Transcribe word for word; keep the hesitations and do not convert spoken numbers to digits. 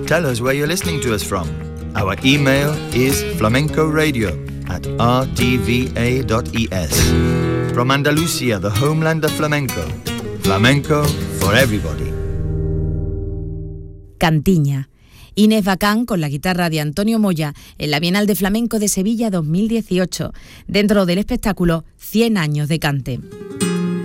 Tell us where you're listening to us from. Our email is flamencoradio at r t v a dot e s. From Andalusia, the homeland of flamenco. Flamenco for everybody. Cantiña. Inés Bacán con la guitarra de Antonio Moya en la Bienal de Flamenco de Sevilla dos mil dieciocho, dentro del espectáculo cien años de cante.